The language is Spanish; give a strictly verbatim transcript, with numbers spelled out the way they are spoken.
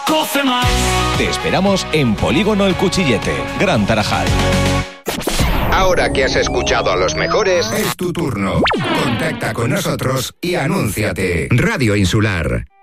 Coce más. Te esperamos en Polígono El Cuchillete, Gran Tarajal. Ahora que has escuchado a los mejores, es tu turno. Contacta con nosotros y anúnciate. Radio Insular.